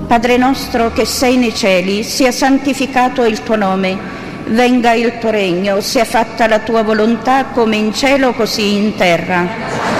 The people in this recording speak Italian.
Padre nostro che sei nei cieli, sia santificato il tuo nome, venga il tuo regno, sia fatta la tua volontà come in cielo così in terra.